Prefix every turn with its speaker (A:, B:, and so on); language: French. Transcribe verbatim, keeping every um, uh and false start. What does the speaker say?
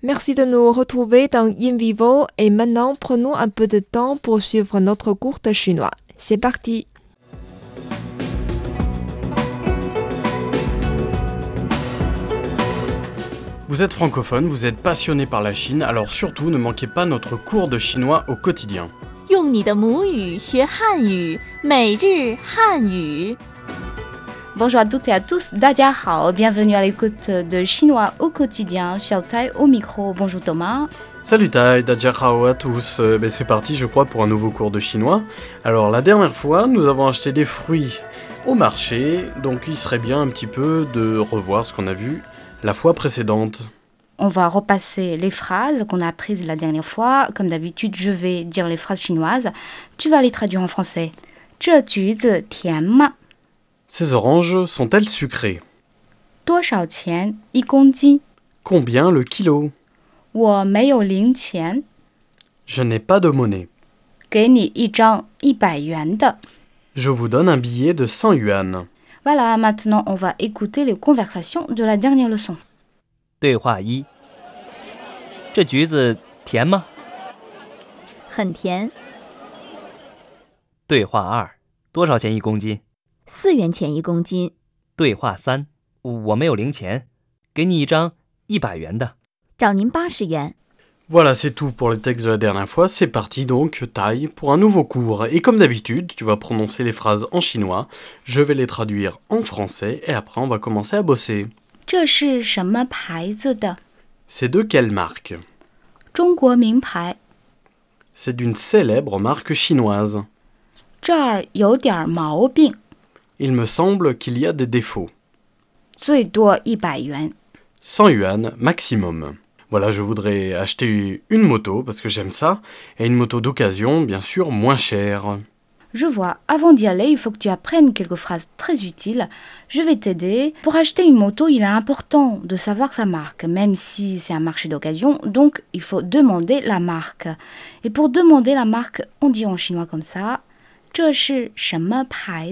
A: Merci de nous retrouver dans In Vivo et maintenant prenons un peu de temps pour suivre notre cours de chinois. C'est parti!
B: Vous êtes francophone, vous êtes passionné par la Chine, alors surtout ne manquez pas notre cours de chinois au quotidien.
C: 用你的母语学汉语，每日汉语。
D: Bonjour à toutes et à tous, 大家好, bienvenue à l'écoute de Chinois au quotidien, Xiao Tai au micro, bonjour Thomas.
B: Salut Tai, Dajiahao à tous, euh, ben c'est parti je crois pour un nouveau cours de chinois. Alors la dernière fois, nous avons acheté des fruits au marché, donc il serait bien un petit peu de revoir ce qu'on a vu la fois précédente.
D: On va repasser les phrases qu'on a apprises la dernière fois. Comme d'habitude, je vais dire les phrases chinoises. Tu vas les traduire en français. 这橘子甜吗?
B: Ces oranges sont-elles sucrées?
D: 多少钱一公斤?
B: Combien le kilo?
D: 我没有零钱.
B: Je n'ai pas de monnaie.
D: 给你一张一百元的.
B: Je vous donne un billet de cent yuan.
D: Voilà, maintenant on va écouter les conversations de la dernière leçon.
E: 对话一：这橘子甜吗？
C: 很甜。
E: 对话二：多少钱一公斤？
C: 四元钱一公斤。
E: 对话三：我没有零钱，给你一张一百元的。
C: 找您八十元。
B: Voilà, c'est tout pour le texte de la dernière fois. C'est parti donc, Tai, pour un nouveau cours. Et comme d'habitude, tu vas prononcer les phrases en chinois, je vais les traduire en français et après on va commencer à bosser.
D: 这是什么牌子的?
B: C'est de quelle marque?
D: 中国名牌.
B: C'est d'une célèbre marque chinoise.
D: 这儿有点毛病.
B: Il me semble qu'il y a des défauts.
D: 最多一百元.
B: cent yuan maximum. Voilà, je voudrais acheter une moto parce que j'aime ça, et une moto d'occasion, bien sûr, moins chère.
D: Je vois, avant d'y aller, il faut que tu apprennes quelques phrases très utiles. Je vais t'aider. Pour acheter une moto, il est important de savoir sa marque, même si c'est un marché d'occasion, donc il faut demander la marque. Et pour demander la marque, on dit en chinois comme ça, 这是什么牌